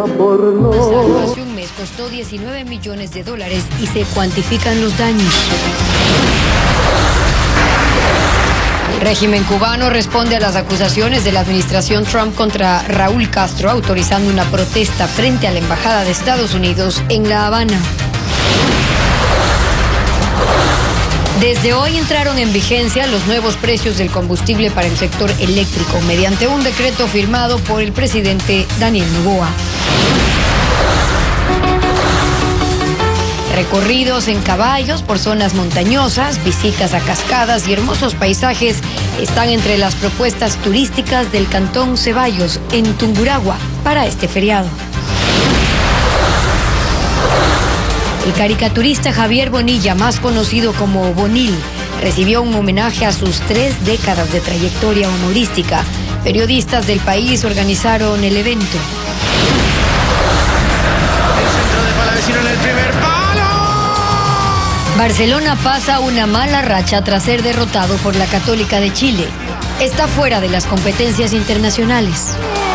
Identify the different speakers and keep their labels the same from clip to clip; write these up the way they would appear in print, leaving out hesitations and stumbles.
Speaker 1: por no.
Speaker 2: Hace un mes costó $19 millones y se cuantifican los daños. El régimen cubano responde a las acusaciones de la administración Trump contra Raúl Castro, autorizando una protesta frente a la Embajada de Estados Unidos en La Habana. Desde hoy entraron en vigencia los nuevos precios del combustible para el sector eléctrico, mediante un decreto firmado por el presidente Daniel Noboa. Recorridos en caballos por zonas montañosas, visitas a cascadas y hermosos paisajes están entre las propuestas turísticas del Cantón Ceballos, en Tungurahua, para este feriado. El caricaturista Javier Bonilla, más conocido como Bonil, recibió un homenaje a sus 3 décadas de trayectoria humorística. Periodistas del país organizaron el evento.
Speaker 3: El centro de Palavecino en el primer palo.
Speaker 2: Barcelona pasa una mala racha tras ser derrotado por la Católica de Chile. Está fuera de las competencias internacionales.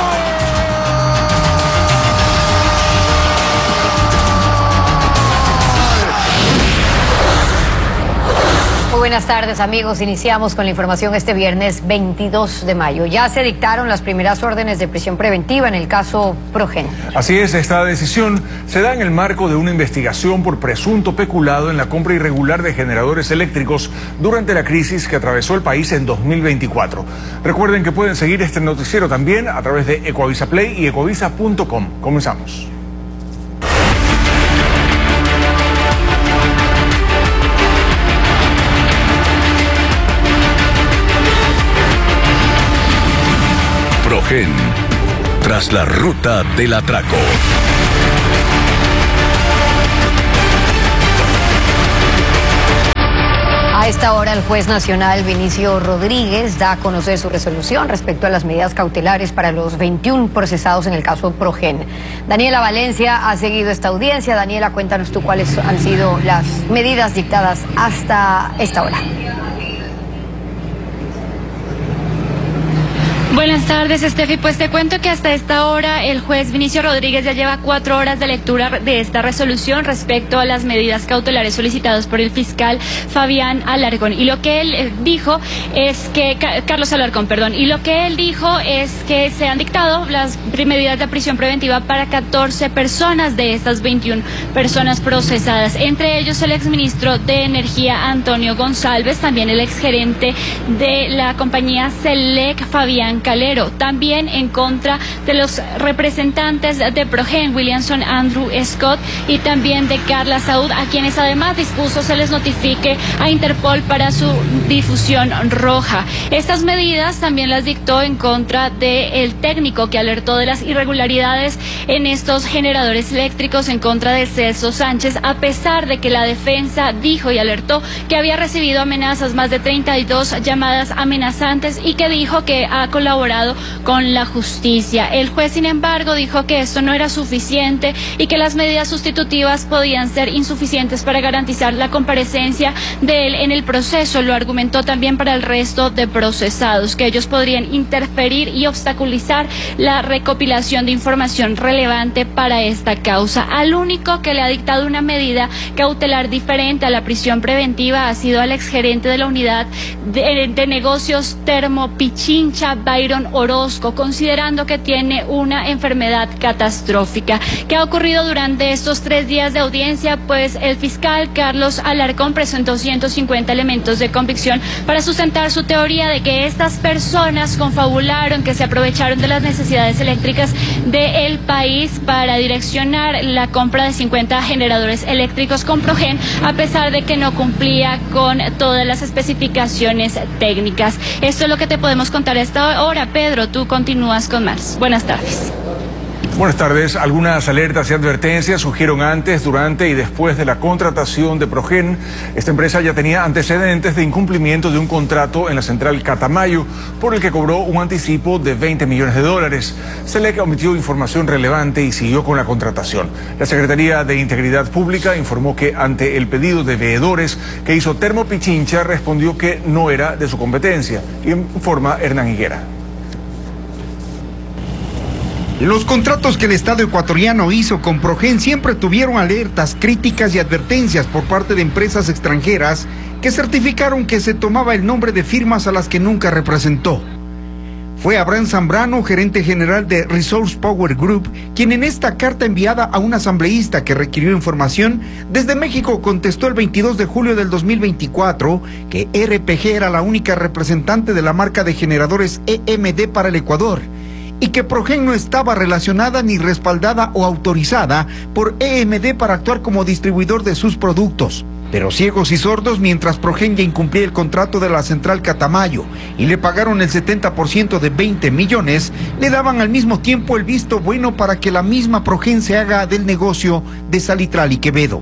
Speaker 2: Buenas tardes, amigos. Iniciamos con la información este viernes 22 de mayo. Ya se dictaron las primeras órdenes de prisión preventiva en el caso Progen.
Speaker 4: Así es, esta decisión se da en el marco de una investigación por presunto peculado en la compra irregular de generadores eléctricos durante la crisis que atravesó el país en 2024. Recuerden que pueden seguir este noticiero también a través de Ecoavisa Play y ecoavisa.com. Comenzamos.
Speaker 5: Progen, tras la ruta del atraco.
Speaker 2: A esta hora, el juez nacional Vinicio Rodríguez da a conocer su resolución respecto a las medidas cautelares para los 21 procesados en el caso Progen. Daniela Valencia ha seguido esta audiencia. Daniela, cuéntanos tú cuáles han sido las medidas dictadas hasta esta hora.
Speaker 6: Buenas tardes, Estefi. Pues te cuento que hasta esta hora el juez Vinicio Rodríguez ya lleva 4 horas de lectura de esta resolución respecto a las medidas cautelares solicitadas por el fiscal Fabián Alarcón. Y lo que él dijo es que, Carlos Alarcón, perdón, y lo que él dijo es que se han dictado las medidas de prisión preventiva para 14 personas de estas 21 personas procesadas. Entre ellos el exministro de Energía Antonio González, también el exgerente de la compañía Selec Fabián Calero, también en contra de los representantes de Progen, Williamson Andrew Scott, y también de Carla Saúd, a quienes además dispuso se les notifique a Interpol para su difusión roja. Estas medidas también las dictó en contra del técnico que alertó de las irregularidades en estos generadores eléctricos, en contra de Celso Sánchez, a pesar de que la defensa dijo y alertó que había recibido amenazas, más de 32 llamadas amenazantes, y que dijo que ha colaborado con la justicia. El juez, sin embargo, dijo que esto no era suficiente y que las medidas sustitutivas podían ser insuficientes para garantizar la comparecencia de él en el proceso. Lo argumentó también para el resto de procesados, que ellos podrían interferir y obstaculizar la recopilación de información relevante para esta causa. Al único que le ha dictado una medida cautelar diferente a la prisión preventiva ha sido al exgerente de la unidad de negocios Termo Pichincha, Byron Orozco, considerando que tiene una enfermedad catastrófica. ¿Qué ha ocurrido durante estos 3 días de audiencia? Pues el fiscal Carlos Alarcón presentó 150 elementos de convicción para sustentar su teoría de que estas personas confabularon, que se aprovecharon de las necesidades eléctricas del país para direccionar la compra de 50 generadores eléctricos con Progen, a pesar de que no cumplía con todas las especificaciones técnicas. Esto es lo que te podemos contar a esta hora. Pedro, tú continúas con más. Buenas tardes.
Speaker 4: Buenas tardes. Algunas alertas y advertencias surgieron antes, durante y después de la contratación de Progen. Esta empresa ya tenía antecedentes de incumplimiento de un contrato en la central Catamayo, por el que cobró un anticipo de $20 millones. Selec omitió información relevante y siguió con la contratación. La Secretaría de Integridad Pública informó que ante el pedido de veedores que hizo Termo Pichincha, respondió que no era de su competencia. Informa Hernán Higuera.
Speaker 1: Los contratos que el Estado ecuatoriano hizo con Progen siempre tuvieron alertas, críticas y advertencias por parte de empresas extranjeras que certificaron que se tomaba el nombre de firmas a las que nunca representó. Fue Abraham Zambrano, gerente general de Resource Power Group, quien en esta carta enviada a un asambleísta que requirió información, desde México contestó el 22 de julio del 2024 que RPG era la única representante de la marca de generadores EMD para el Ecuador, y que Progen no estaba relacionada ni respaldada o autorizada por EMD para actuar como distribuidor de sus productos. Pero ciegos y sordos, mientras Progen ya incumplía el contrato de la central Catamayo y le pagaron el 70% de 20 millones, le daban al mismo tiempo el visto bueno para que la misma Progen se haga del negocio de Salitral y Quevedo.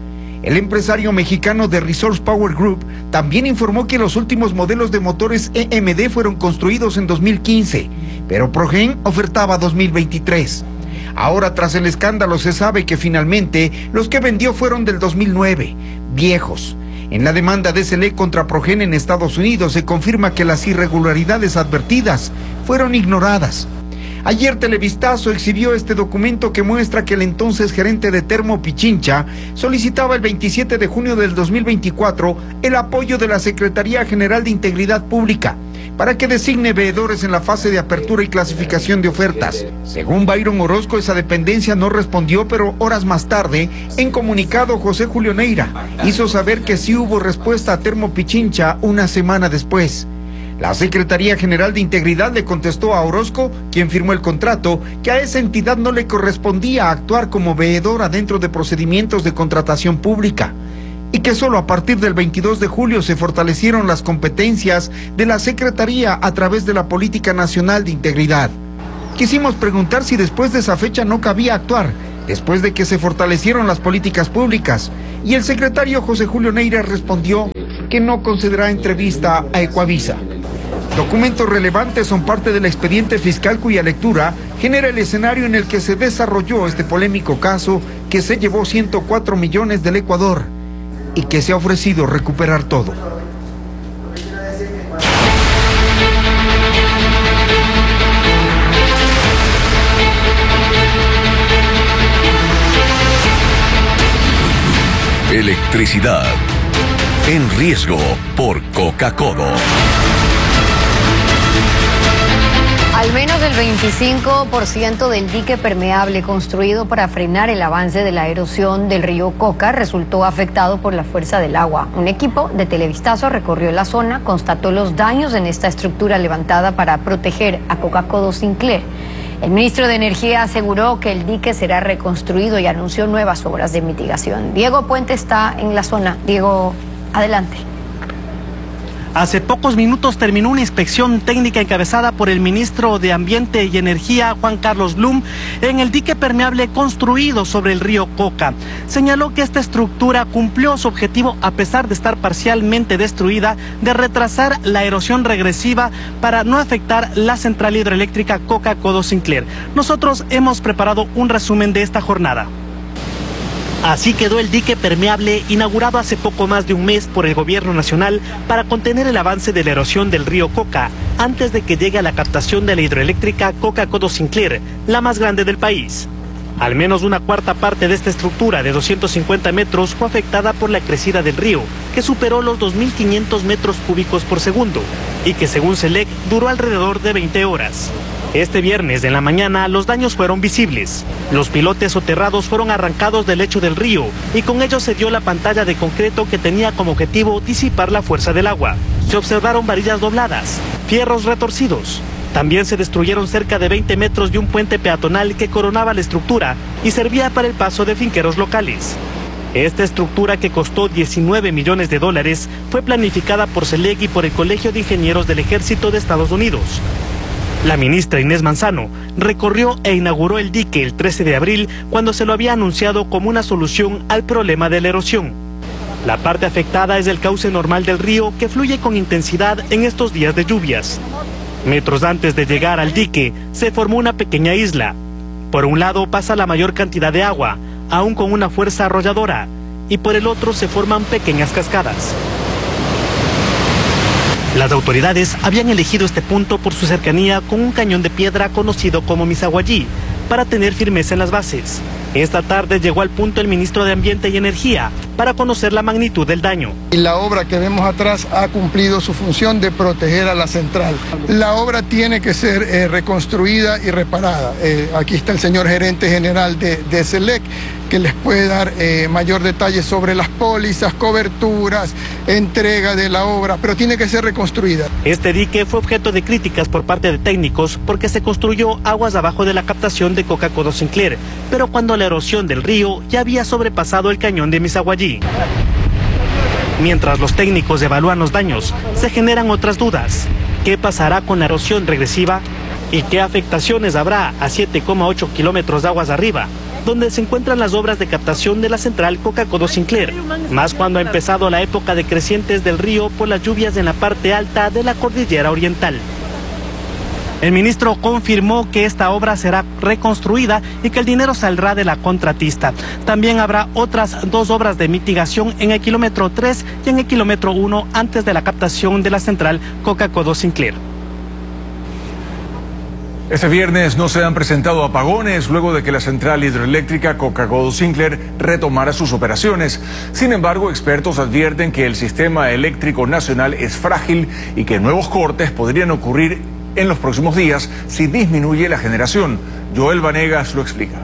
Speaker 1: El empresario mexicano de Resource Power Group también informó que los últimos modelos de motores EMD fueron construidos en 2015, pero Progen ofertaba 2023. Ahora, tras el escándalo, se sabe que finalmente los que vendió fueron del 2009, viejos. En la demanda de SELEC contra Progen en Estados Unidos se confirma que las irregularidades advertidas fueron ignoradas. Ayer Televistazo exhibió este documento que muestra que el entonces gerente de Termo Pichincha solicitaba el 27 de junio del 2024 el apoyo de la Secretaría General de Integridad Pública para que designe veedores en la fase de apertura y clasificación de ofertas. Según Byron Orozco, esa dependencia no respondió, pero horas más tarde, en comunicado, José Julio Neira hizo saber que sí hubo respuesta a Termo Pichincha una semana después. La Secretaría General de Integridad le contestó a Orozco, quien firmó el contrato, que a esa entidad no le correspondía actuar como veedora dentro de procedimientos de contratación pública, y que solo a partir del 22 de julio se fortalecieron las competencias de la Secretaría a través de la Política Nacional de Integridad. Quisimos preguntar si después de esa fecha no cabía actuar, después de que se fortalecieron las políticas públicas, y el secretario José Julio Neira respondió que no concederá entrevista a Ecuavisa. Documentos relevantes son parte del expediente fiscal cuya lectura genera el escenario en el que se desarrolló este polémico caso que se llevó 104 millones del Ecuador y que se ha ofrecido recuperar todo.
Speaker 5: Electricidad en riesgo por Coca-Codo.
Speaker 2: Al menos el 25% del dique permeable construido para frenar el avance de la erosión del río Coca resultó afectado por la fuerza del agua. Un equipo de Televistazo recorrió la zona, constató los daños en esta estructura levantada para proteger a Coca-Codo Sinclair. El ministro de Energía aseguró que el dique será reconstruido y anunció nuevas obras de mitigación. Diego Puente está en la zona. Diego, adelante.
Speaker 7: Hace pocos minutos terminó una inspección técnica encabezada por el ministro de Ambiente y Energía, Juan Carlos Blum, en el dique permeable construido sobre el río Coca. Señaló que esta estructura cumplió su objetivo a pesar de estar parcialmente destruida, de retrasar la erosión regresiva para no afectar la central hidroeléctrica Coca-Codo Sinclair. Nosotros hemos preparado un resumen de esta jornada. Así quedó el dique permeable inaugurado hace poco más de un mes por el gobierno nacional para contener el avance de la erosión del río Coca antes de que llegue a la captación de la hidroeléctrica Coca-Codo Sinclair, la más grande del país. Al menos una cuarta parte de esta estructura de 250 metros fue afectada por la crecida del río, que superó los 2.500 metros cúbicos por segundo y que según SELEC duró alrededor de 20 horas. Este viernes en la mañana los daños fueron visibles. Los pilotes soterrados fueron arrancados del lecho del río y con ello se dio la pantalla de concreto que tenía como objetivo disipar la fuerza del agua. Se observaron varillas dobladas, fierros retorcidos. También se destruyeron cerca de 20 metros de un puente peatonal que coronaba la estructura y servía para el paso de finqueros locales. Esta estructura, que costó $19 millones, fue planificada por SELEC y por el Colegio de Ingenieros del Ejército de Estados Unidos. La ministra Inés Manzano recorrió e inauguró el dique el 13 de abril cuando se lo había anunciado como una solución al problema de la erosión. La parte afectada es el cauce normal del río que fluye con intensidad en estos días de lluvias. Metros antes de llegar al dique se formó una pequeña isla. Por un lado pasa la mayor cantidad de agua, aún con una fuerza arrolladora, y por el otro se forman pequeñas cascadas. Las autoridades habían elegido este punto por su cercanía con un cañón de piedra conocido como Misaguallí, para tener firmeza en las bases. Esta tarde llegó al punto el ministro de Ambiente y Energía para conocer la magnitud del daño.
Speaker 8: Y la obra que vemos atrás ha cumplido su función de proteger a la central. La obra tiene que ser reconstruida y reparada. Aquí está el señor gerente general de SELEC, que les puede dar mayor detalle sobre las pólizas, coberturas, entrega de la obra, pero tiene que ser reconstruida.
Speaker 7: Este dique fue objeto de críticas por parte de técnicos porque se construyó aguas abajo de la captación de Coca-Codo Sinclair, pero cuando la erosión del río ya había sobrepasado el cañón de Misaguallí. Mientras los técnicos evalúan los daños, se generan otras dudas. ¿Qué pasará con la erosión regresiva? ¿Y qué afectaciones habrá a 7,8 kilómetros de aguas arriba, donde se encuentran las obras de captación de la central Coca-Codo Sinclair, más cuando ha empezado la época de crecientes del río por las lluvias en la parte alta de la cordillera oriental? El ministro confirmó que esta obra será reconstruida y que el dinero saldrá de la contratista. También habrá otras 2 obras de mitigación en el kilómetro 3 y en el kilómetro 1 antes de la captación de la central Coca-Codo Sinclair.
Speaker 4: Este viernes no se han presentado apagones luego de que la central hidroeléctrica Coca-Codo Sinclair retomara sus operaciones. Sin embargo, expertos advierten que el sistema eléctrico nacional es frágil y que nuevos cortes podrían ocurrir en los próximos días si disminuye la generación. Joel Vanegas lo explica.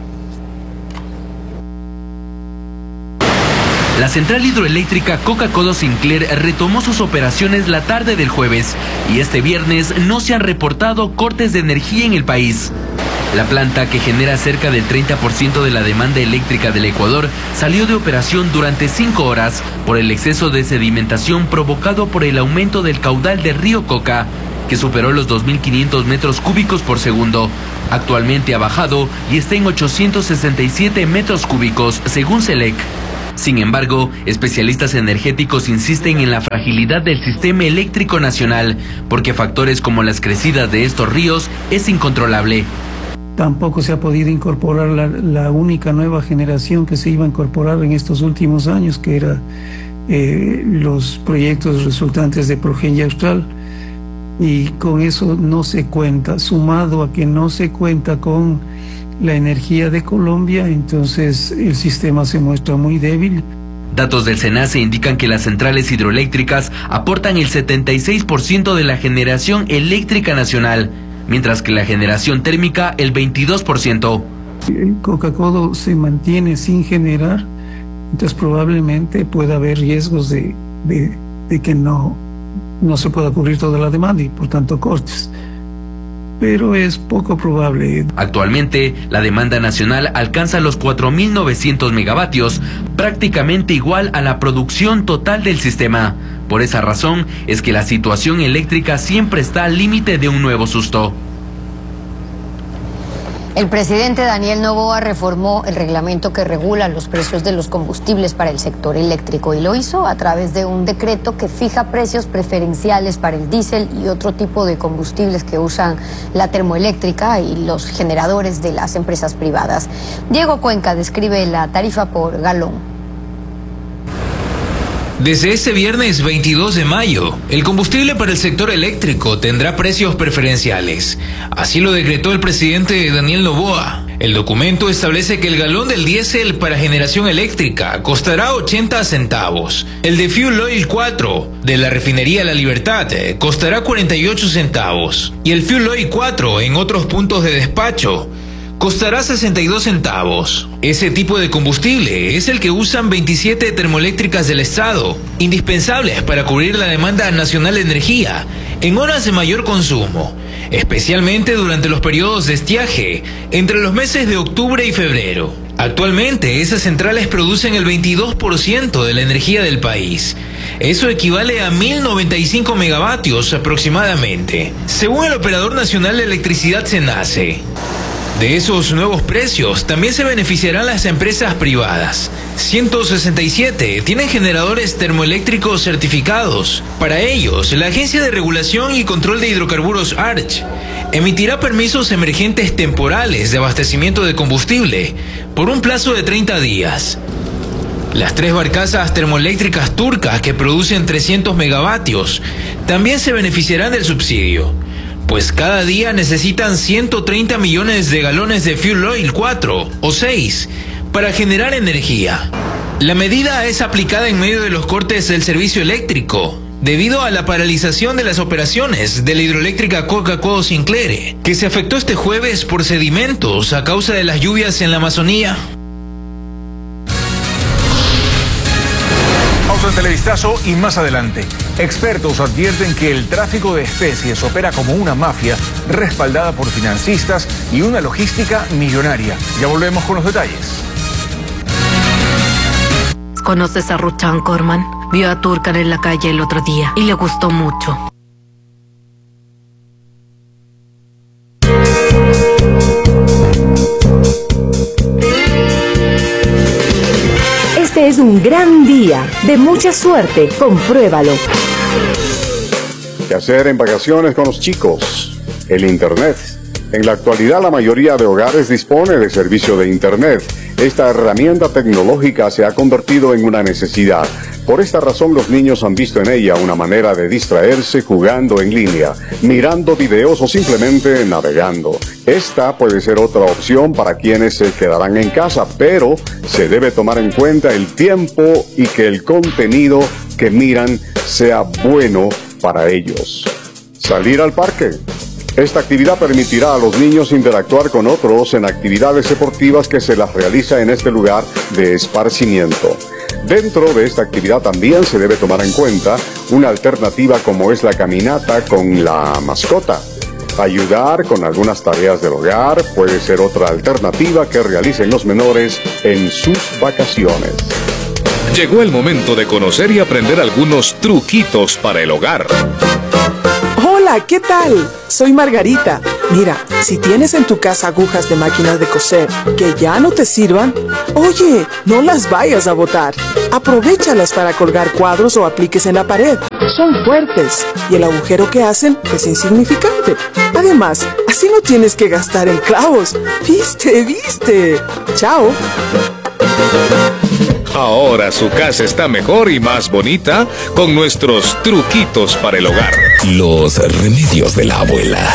Speaker 9: La central hidroeléctrica Coca-Codo Sinclair retomó sus operaciones la tarde del jueves y este viernes no se han reportado cortes de energía en el país. La planta, que genera cerca del 30% de la demanda eléctrica del Ecuador, salió de operación durante 5 horas por el exceso de sedimentación provocado por el aumento del caudal del río Coca, que superó los 2.500 metros cúbicos por segundo. Actualmente ha bajado y está en 867 metros cúbicos, según SELEC. Sin embargo, especialistas energéticos insisten en la fragilidad del sistema eléctrico nacional, porque factores como las crecidas de estos ríos es incontrolable.
Speaker 10: Tampoco se ha podido incorporar la única nueva generación que se iba a incorporar en estos últimos años, que era los proyectos resultantes de Progen y Austral, y con eso no se cuenta, sumado a que no se cuenta con la energía de Colombia, entonces el sistema se muestra muy débil.
Speaker 9: Datos del SENACE indican que las centrales hidroeléctricas aportan el 76% de la generación eléctrica nacional, mientras que la generación térmica el 22%.
Speaker 10: Coca-Codo se mantiene sin generar, entonces probablemente pueda haber riesgos de que no se pueda cubrir toda la demanda y por tanto cortes. Pero es poco probable.
Speaker 9: Actualmente, la demanda nacional alcanza los 4.900 megavatios, prácticamente igual a la producción total del sistema. Por esa razón, es que la situación eléctrica siempre está al límite de un nuevo susto.
Speaker 2: El presidente Daniel Noboa reformó el reglamento que regula los precios de los combustibles para el sector eléctrico y lo hizo a través de un decreto que fija precios preferenciales para el diésel y otro tipo de combustibles que usan la termoeléctrica y los generadores de las empresas privadas. Diego Cuenca describe la tarifa por galón.
Speaker 11: Desde este viernes 22 de mayo, el combustible para el sector eléctrico tendrá precios preferenciales. Así lo decretó el presidente Daniel Noboa. El documento establece que el galón del diésel para generación eléctrica costará 80 centavos. El de Fuel Oil 4 de la refinería La Libertad costará 48 centavos. Y el Fuel Oil 4 en otros puntos de despacho costará 62 centavos. Ese tipo de combustible es el que usan 27 termoeléctricas del estado, indispensables para cubrir la demanda nacional de energía en horas de mayor consumo, especialmente durante los periodos de estiaje, entre los meses de octubre y febrero. Actualmente, esas centrales producen el 22% de la energía del país. Eso equivale a 1.095 megavatios aproximadamente, según el Operador Nacional de Electricidad SENACE. De esos nuevos precios también se beneficiarán las empresas privadas. 167 tienen generadores termoeléctricos certificados. Para ellos, la Agencia de Regulación y Control de Hidrocarburos ARCH emitirá permisos emergentes temporales de abastecimiento de combustible por un plazo de 30 días. Las 3 barcazas termoeléctricas turcas que producen 300 megavatios también se beneficiarán del subsidio. pues cada día necesitan 130 millones de galones de fuel oil 4 o 6 para generar energía. La medida es aplicada en medio de los cortes del servicio eléctrico, debido a la paralización de las operaciones de la hidroeléctrica Coca-Codo Sinclair, que se afectó este jueves por sedimentos a causa de las lluvias en la Amazonía.
Speaker 4: Pausa en Televistazo y más adelante. Expertos advierten que el tráfico de especies opera como una mafia respaldada por financistas y una logística millonaria. Ya volvemos con los detalles.
Speaker 12: ¿Conoces a Ruchan Corman? Vio a Turkan en la calle el otro día y le gustó mucho.
Speaker 13: Este es un gran día, de mucha suerte, compruébalo.
Speaker 14: ¿Qué hacer en vacaciones con los chicos? El Internet. En la actualidad la mayoría de hogares dispone de servicio de Internet. Esta herramienta tecnológica se ha convertido en una necesidad. Por esta razón los niños han visto en ella una manera de distraerse jugando en línea, mirando videos o simplemente navegando. Esta puede ser otra opción para quienes se quedarán en casa, pero se debe tomar en cuenta el tiempo y que el contenido que miran sea bueno para ellos. Salir al parque. Esta actividad permitirá a los niños interactuar con otros en actividades deportivas que se las realiza en este lugar de esparcimiento. Dentro de esta actividad también se debe tomar en cuenta una alternativa como es la caminata con la mascota. Ayudar con algunas tareas del hogar puede ser otra alternativa que realicen los menores en sus vacaciones.
Speaker 5: Llegó el momento de conocer y aprender algunos truquitos para el hogar.
Speaker 15: Hola, ¿qué tal? Soy Margarita. Mira, si tienes en tu casa agujas de máquinas de coser que ya no te sirvan, oye, no las vayas a botar. Aprovéchalas para colgar cuadros o apliques en la pared. Son fuertes y el agujero que hacen es insignificante. Además, así no tienes que gastar en clavos. ¿Viste? Chao.
Speaker 5: Ahora su casa está mejor y más bonita con nuestros truquitos para el hogar. Los remedios de la abuela.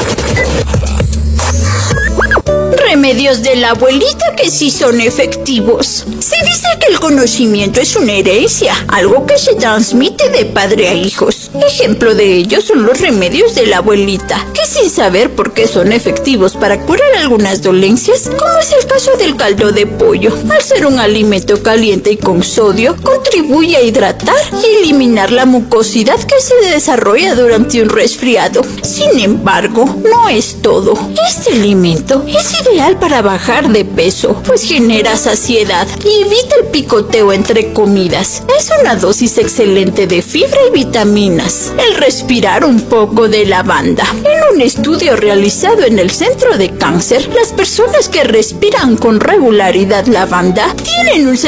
Speaker 16: Remedios de la abuelita que sí son efectivos. Se dice que el conocimiento es una herencia, algo que se transmite de padre a hijos. Ejemplo de ello son los remedios de la abuelita, que sin saber por qué son efectivos para curar algunas dolencias, como es el caso del caldo de pollo, al ser un alimento caliente y con sodio, contribuye a hidratar y eliminar la mucosidad que se desarrolla durante un resfriado. Sin embargo, no es todo. Este alimento es ideal para bajar de peso, pues genera saciedad y evita el picoteo entre comidas. Es una dosis excelente de fibra y vitaminas. El respirar un poco de lavanda. En un estudio realizado en el Centro de Cáncer, las personas que respiran con regularidad lavanda tienen un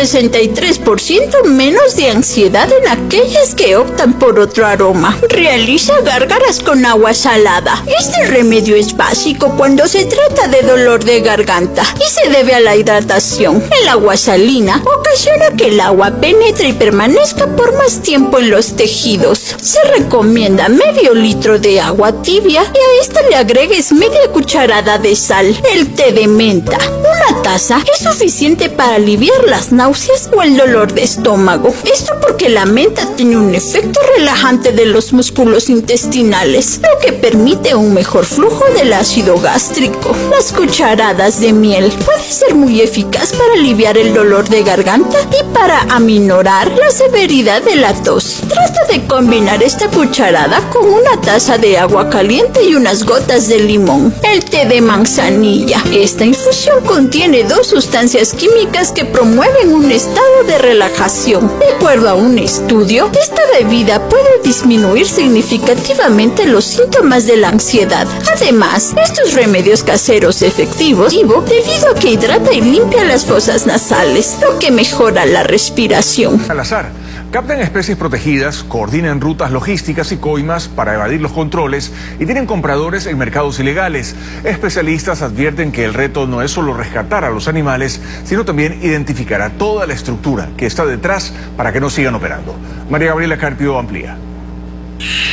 Speaker 16: 63% menos de ansiedad en aquellas que optan por otro aroma. Realiza gárgaras con agua salada. Este remedio es básico cuando se trata de dolor de garganta y se debe a la hidratación. El agua salina ocasiona que el agua penetre y permanezca por más tiempo en los tejidos. Se recomienda medio litro de agua tibia y a esta le agregues media cucharada de sal. El té de menta. Una taza es suficiente para aliviar las náuseas o el dolor de estómago. Esto porque la menta tiene un efecto relajante de los músculos intestinales, lo que permite un mejor flujo del ácido gástrico. Las cucharadas de miel puede ser muy eficaz para aliviar el dolor de garganta y para aminorar la severidad de la tos. Trata de combinar esta cucharada con una taza de agua caliente y unas gotas de limón. El té de manzanilla. Esta infusión contiene 2 sustancias químicas que promueven un estado de relajación. De acuerdo a un estudio, esta bebida puede disminuir significativamente los síntomas de la ansiedad. Además, estos remedios caseros efectivos debido a que hidrata y limpia las fosas nasales, lo que mejora la respiración.
Speaker 4: Al azar, captan especies protegidas, coordinan rutas logísticas y coimas para evadir los controles y tienen compradores en mercados ilegales. Especialistas advierten que el reto no es solo rescatar a los animales, sino también identificar a toda la estructura que está detrás para que no sigan operando. María Gabriela Carpio amplía.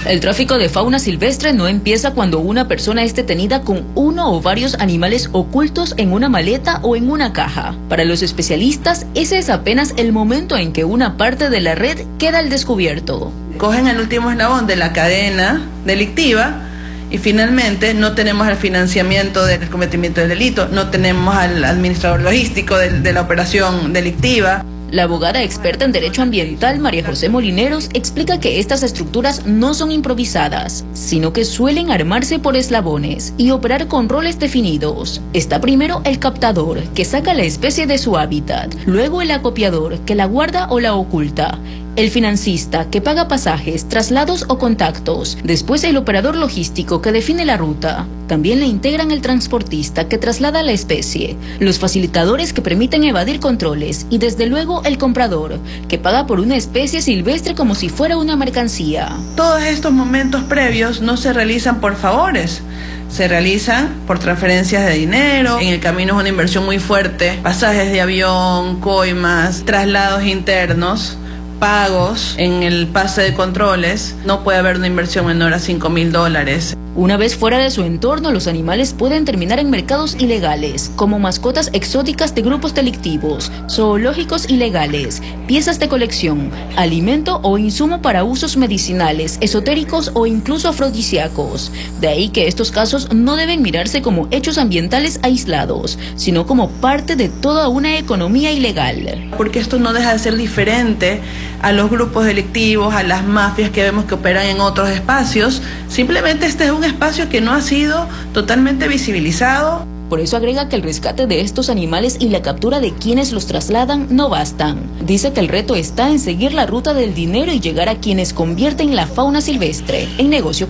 Speaker 17: El tráfico de fauna silvestre no empieza cuando una persona es detenida con uno o varios animales ocultos en una maleta o en una caja. Para los especialistas, ese es apenas el momento en que una parte de la red queda al descubierto.
Speaker 18: Cogen el último eslabón de la cadena delictiva y finalmente no tenemos el financiamiento del cometimiento del delito, no tenemos al administrador logístico de la operación delictiva.
Speaker 17: La abogada experta en derecho ambiental, María José Molineros, explica que estas estructuras no son improvisadas, sino que suelen armarse por eslabones y operar con roles definidos. Está primero el captador, que saca la especie de su hábitat, luego el acopiador, que la guarda o la oculta, el financista, que paga pasajes, traslados o contactos, después el operador logístico, que define la ruta. También le integran el transportista, que traslada la especie, los facilitadores, que permiten evadir controles, y desde luego el comprador, que paga por una especie silvestre como si fuera una mercancía.
Speaker 18: Todos estos momentos previos no se realizan por favores, se realizan por transferencias de dinero. En el camino es una inversión muy fuerte, pasajes de avión, coimas, traslados internos, pagos en el pase de controles. No puede haber una inversión menor a $5.000.
Speaker 17: Una vez fuera de su entorno, los animales pueden terminar en mercados ilegales, como mascotas exóticas de grupos delictivos, zoológicos ilegales, piezas de colección, alimento o insumo para usos medicinales, esotéricos o incluso afrodisíacos. De ahí que estos casos no deben mirarse como hechos ambientales aislados, sino como parte de toda una economía ilegal.
Speaker 18: Porque esto no deja de ser diferente a los grupos delictivos, a las mafias que vemos que operan en otros espacios. Simplemente este es un espacio que no ha sido totalmente visibilizado.
Speaker 17: Por eso agrega que el rescate de estos animales y la captura de quienes los trasladan no bastan. Dice que el reto está en seguir la ruta del dinero y llegar a quienes convierten la fauna silvestre en negocio